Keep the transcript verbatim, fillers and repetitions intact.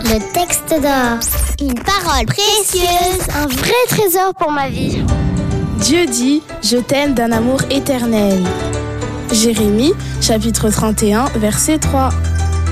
Le texte d'or. Une parole précieuse, un vrai trésor pour ma vie. Dieu dit « Je t'aime d'un amour éternel ». Jérémie, chapitre trente et un, verset trois.